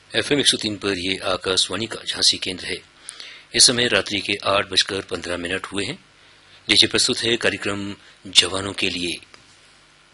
FM 103 पर ये आकाशवाणी का झांसी केंद्र है। इस समय रात्रि के 8:15 हुए हैं। लीजिए प्रस्तुत है कार्यक्रम जवानों के लिए।